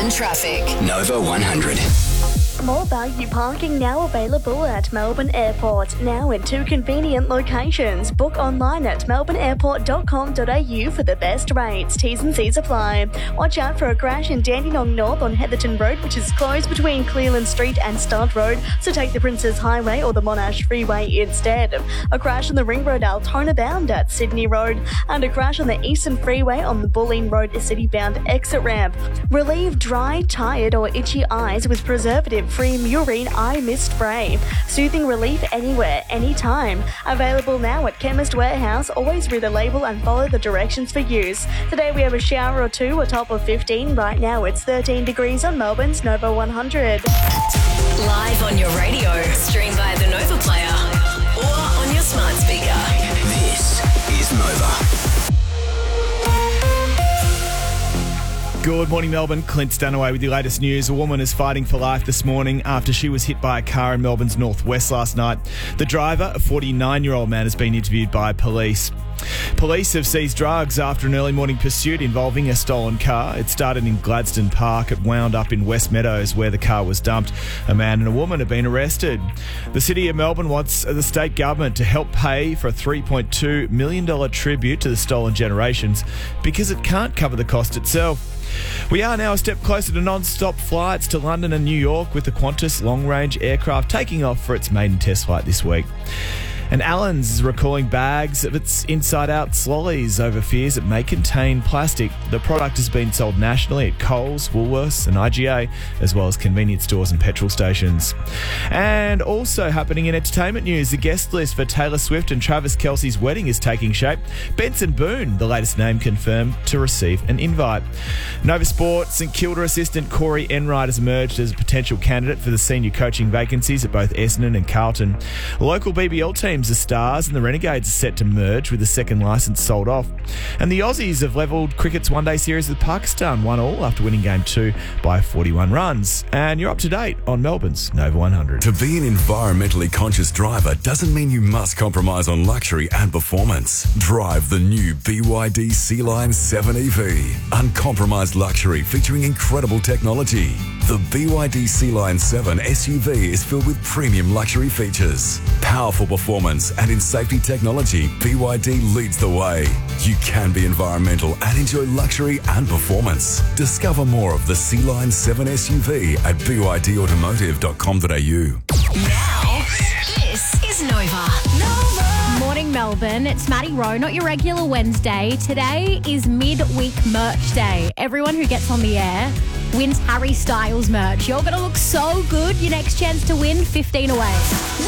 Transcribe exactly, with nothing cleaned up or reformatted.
and traffic. Nova one hundred. More value parking now available at Melbourne Airport, now in two convenient locations. Book online at melbourne airport dot com dot a u for the best rates. T's and C's apply. Watch out for a crash in Dandenong North on Heatherton Road, which is closed between Cleland Street and Stud Road, so take the Princess Highway or the Monash Freeway instead. A crash on the Ring Road Altona bound at Sydney Road, and a crash on the Eastern Freeway on the Bulleen Road City bound exit ramp. Relieve dry, tired or itchy eyes with preservative-free Murine Eye Mist Spray. Soothing relief anywhere, anytime. Available now at Chemist Warehouse. Always read the label and follow the directions for use. Today we have a shower or two, a top of fifteen. Right now it's thirteen degrees on Melbourne's Nova one hundred. Live on your radio, stream via the Nova Player or on your smart speaker. This is Nova. Good morning, Melbourne. Clint Stanaway with your latest news. A woman is fighting for life this morning after she was hit by a car in Melbourne's northwest last night. The driver, a forty-nine-year-old man, has been interviewed by police. Police have seized drugs after an early morning pursuit involving a stolen car. It started in Gladstone Park. It wound up in West Meadows, where the car was dumped. A man and a woman have been arrested. The City of Melbourne wants the state government to help pay for a three point two million dollars tribute to the stolen generations because it can't cover the cost itself. We are now a step closer to non-stop flights to London and New York, with the Qantas long-range aircraft taking off for its maiden test flight this week. And Allen's is recalling bags of its inside-out lollies over fears it may contain plastic. The product has been sold nationally at Coles, Woolworths and I G A, as well as convenience stores and petrol stations. And also happening in entertainment news, the guest list for Taylor Swift and Travis Kelce's wedding is taking shape. Benson Boone, the latest name confirmed to receive an invite. Nova Sport, St Kilda assistant Corey Enright has emerged as a potential candidate for the senior coaching vacancies at both Essendon and Carlton. Local B B L teams, the Stars and the Renegades, are set to merge with the second licence sold off. And the Aussies have levelled cricket's one-day series with Pakistan one all after winning game two by forty-one runs. And you're up to date on Melbourne's Nova one hundred. To be an environmentally conscious driver doesn't mean you must compromise on luxury and performance. Drive the new B Y D Sea-Line seven E V. Uncompromised luxury featuring incredible technology. The B Y D Sea-Line seven S U V is filled with premium luxury features, powerful performance, and in safety technology, B Y D leads the way. You can be environmental and enjoy luxury and performance. Discover more of the Sea-Line seven S U V at b y d automotive dot com dot a u. Now, this is Nova. Nova. Morning, Melbourne. It's Maddie Rowe, not your regular Wednesday. Today is midweek merch day. Everyone who gets on the air wins Harry Styles merch. You're going to look so good. Your next chance to win, fifteen away.